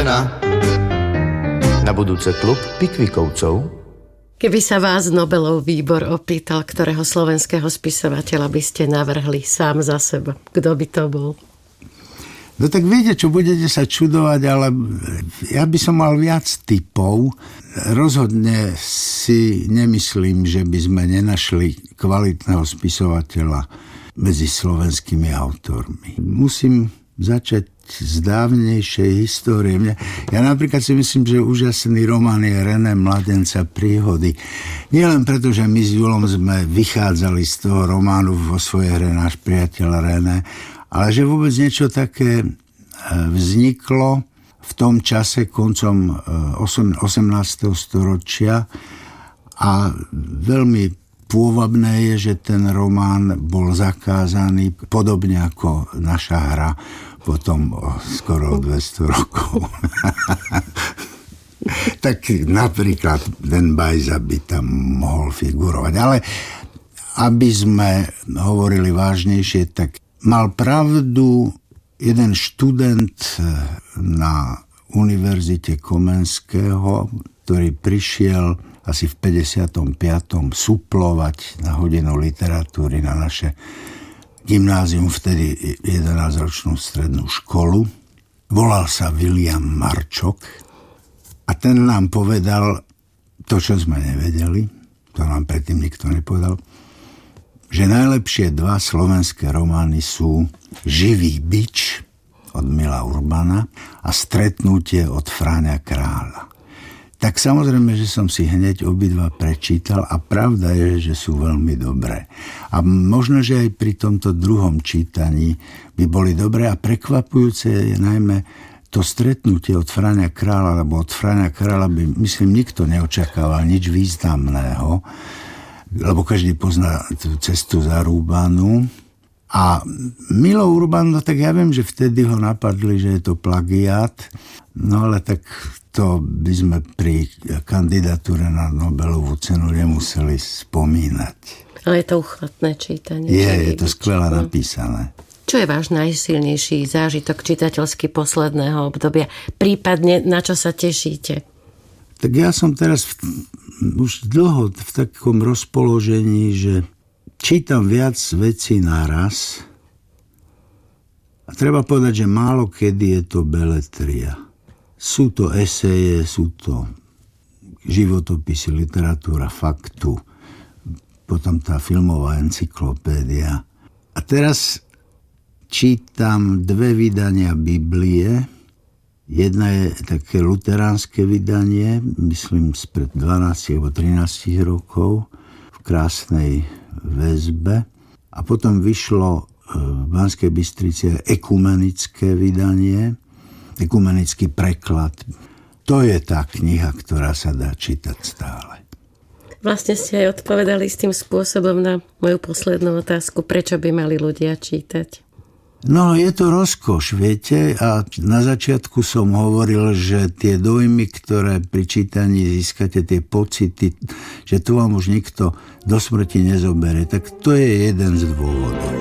žena. Na budúce klub Pikvikovcov. Keby sa vás Nobelov výbor opýtal, ktorého slovenského spisovateľa by ste navrhli sám za seba, kto by to bol? No tak viete, čo budete sa čudovať, ale ja by som mal viac tipov. Rozhodne si nemyslím, že by sme nenašli kvalitného spisovateľa medzi slovenskými autormi. Musím začať z dávnejšej histórie. Ja napríklad si myslím, že úžasný román je René Mladenca Príhody. Nielen preto, že my s Julom sme vychádzali z toho románu vo svojej hre Náš priateľ René, ale že vôbec niečo také vzniklo v tom čase koncom 18. storočia a veľmi pôvabné je, že ten román bol zakázaný, podobne ako naša hra potom skoro 200 rokov. Tak napríklad ten Bajza by tam mohol figurovať. Ale aby sme hovorili vážnejšie, tak mal pravdu jeden študent na Univerzite Komenského, ktorý prišiel asi v 55. suplovať na hodinu literatúry na naše gymnázium, vtedy 11-ročnú strednú školu. Volal sa William Marčok a ten nám povedal to, čo sme nevedeli, to nám predtým nikto nepovedal, že najlepšie dva slovenské romány sú Živý bič od Mila Urbana a Stretnutie od Fráňa Kráľa. Tak samozrejme, že som si hneď obidva prečítal a pravda je, že sú veľmi dobré. A možno, že aj pri tomto druhom čítaní by boli dobré a prekvapujúce je najmä to Stretnutie od Fráňa Kráľa, lebo od Fráňa Kráľa by, myslím, nikto neočakával nič významného, lebo každý pozná tú Cestu zarúbanú. A Milo Urban, no tak ja viem, že vtedy ho napadli, že je to plagiát, no ale tak to by sme pri kandidatúre na Nobelovú cenu nemuseli spomínať. Ale je to uchvatné čítanie. Je to skvelé napísané. Čo je váš najsilnejší zážitok čitateľský posledného obdobia? Prípadne na čo sa tešíte? Tak ja som teraz už dlho v takom rozpoložení, že čítam viac vecí naraz a treba povedať, že málo kedy je to beletria. Sú to eseje, sú to životopisy, literatúra faktu, potom tá filmová encyklopédia. A teraz čítam 2 vydania Biblie. Jedna je také luteránske vydanie, myslím spred 12 alebo 13 rokov, v krásnej väzbe. A potom vyšlo v Banskej Bystrici ekumenické vydanie, ekumenický preklad. To je tá kniha, ktorá sa dá čítať stále. Vlastne ste aj odpovedali s tým spôsobom na moju poslednú otázku, prečo by mali ľudia čítať. No, je to rozkoš, viete, a na začiatku som hovoril, že tie dojmy, ktoré pri čítaní získate, tie pocity, že to vám už nikto do smrti nezoberie, tak to je jeden z dôvodov.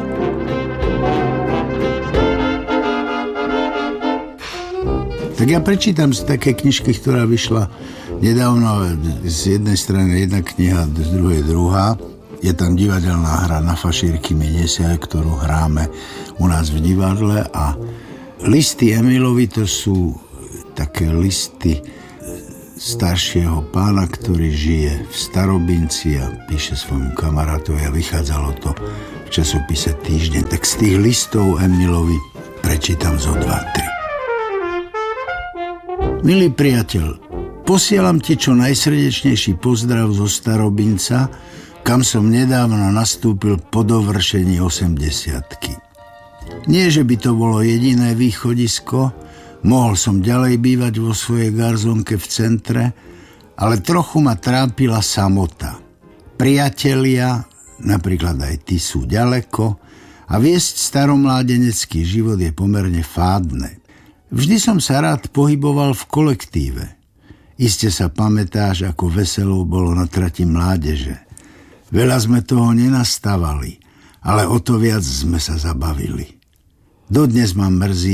Tak ja prečítam z také knižky, ktorá vyšla nedávno, z jednej strany jedna kniha, z druhej druhá. Je tam divadelná hra Na fašírky mi nesia, ktorú hráme u nás v divadle a listy Emilovi to sú také listy staršieho pána, ktorý žije v Starobinci a píše svojmu kamarátovi a vychádzalo to v časopise Týždeň. Tak z tých listov Emilovi prečítam zo 2-3. Milý priateľ, posielam ti čo najsrdečnejší pozdrav zo Starobinca, kam som nedávno nastúpil po dovršení 80-ky. Nie, že by to bolo jediné východisko, mohol som ďalej bývať vo svojej garzonke v centre, ale trochu ma trápila samota. Priatelia, napríklad aj ty, sú ďaleko a viesť staromládenecký život je pomerne fádne. Vždy som sa rád pohyboval v kolektíve. Iste sa pamätáš, ako veselo bolo na trati mládeže. Veľa sme toho nenastávali, ale o to viac sme sa zabavili. Dodnes ma mrzí,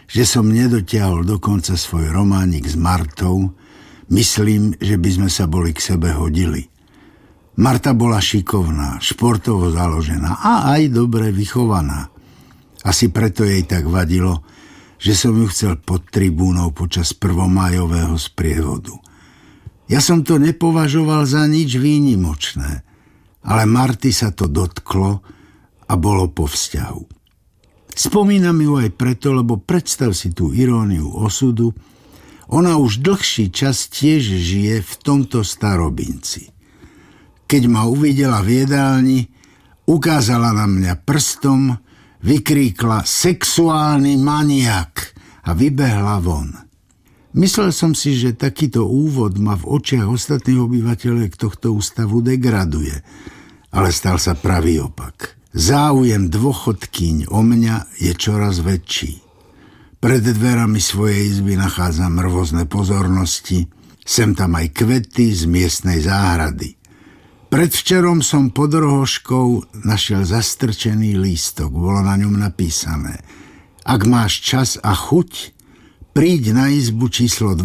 že som nedotiahol dokonca svoj románik s Martou, myslím, že by sme sa boli k sebe hodili. Marta bola šikovná, športovo založená a aj dobre vychovaná. Asi preto jej tak vadilo, že som ju chcel pod tribúnou počas prvomájového sprievodu. Ja som to nepovažoval za nič výnimočné, ale Marty sa to dotklo a bolo po vzťahu. Spomínam ju aj preto, lebo predstav si tú iróniu osudu, ona už dlhší čas tiež žije v tomto starobinci. Keď ma uvidela v jedálni, ukázala na mňa prstom, vykríkla sexuálny maniak a vybehla von. Myslel som si, že takýto úvod ma v očiach ostatných obyvateľov tohto ústavu degraduje, ale stal sa pravý opak. Záujem dôchodkyň o mňa je čoraz väčší. Pred dverami svojej izby nachádzam rôzne pozornosti, sem tam aj kvety z miestnej záhrady. Predvčerom som pod rohoškou našiel zastrčený lístok, bolo na ňom napísané: ak máš čas a chuť, príď na izbu číslo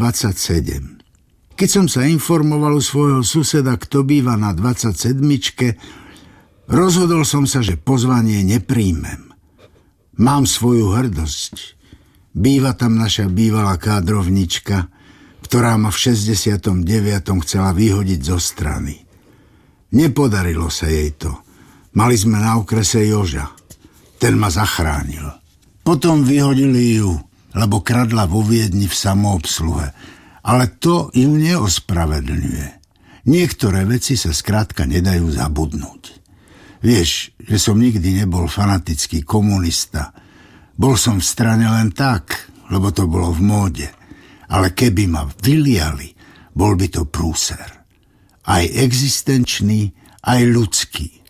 27. Keď som sa informoval u svojho suseda, kto býva na 27, rozhodol som sa, že pozvanie nepríjmem. Mám svoju hrdosť. Býva tam naša bývalá kádrovnička, ktorá ma v 69. chcela vyhodiť zo strany. Nepodarilo sa jej to. Mali sme na okrese Joža. Ten ma zachránil. Potom vyhodili ju, lebo kradla vo Viedni v samoobsluhe. Ale to ju neospravedlňuje. Niektoré veci sa skrátka nedajú zabudnúť. Vieš, že som nikdy nebol fanatický komunista. Bol som v strane len tak, lebo to bolo v móde. Ale keby ma vyliali, bol by to prúser. Aj existenčný, aj ľudský.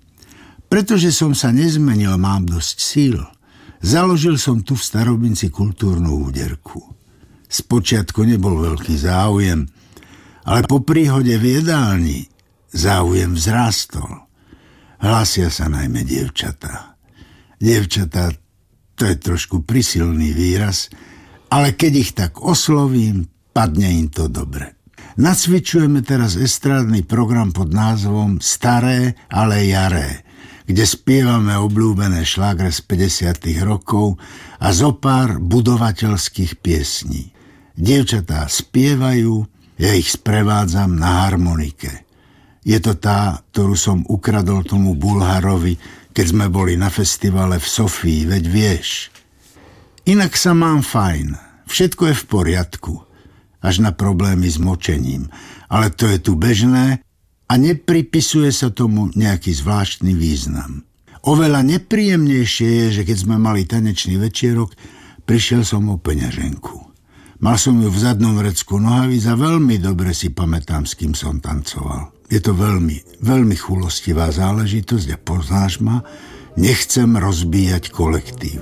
Pretože som sa nezmenil, mám dosť síl. Založil som tu v Starobinci kultúrnu úderku. Spočiatku nebol veľký záujem, ale po príhode v jedálni záujem vzrástol. Hlásia sa najmä dievčatá. Dievčatá, to je trošku prisilný výraz, ale keď ich tak oslovím, padne im to dobre. Nacvičujeme teraz estrádny program pod názvom Staré, ale jaré, kde spievame obľúbené šlágre z 50. rokov a zopár budovateľských piesní. Dievčatá spievajú, ja ich sprevádzam na harmonike. Je to tá, ktorú som ukradol tomu Bulharovi, keď sme boli na festivale v Sofii, veď vieš. Inak sa mám fajn, všetko je v poriadku. Až na problémy s močením. Ale to je tu bežné a nepripisuje sa tomu nejaký zvláštny význam. Oveľa nepríjemnejšie je, že keď sme mali tanečný večierok, prišiel som o peňaženku. Mal som ju v zadnom vrecku nohavíc a veľmi dobre si pamätám, s kým som tancoval. Je to veľmi, veľmi chulostivá záležitosť a poznáš ma, nechcem rozbíjať kolektív.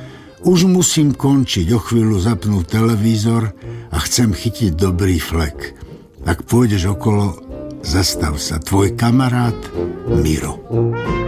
Už musím končiť, o chvíľu zapnúť televízor a chcem chytiť dobrý flek. Ak pôjdeš okolo, zastav sa. Tvoj kamarát Miro.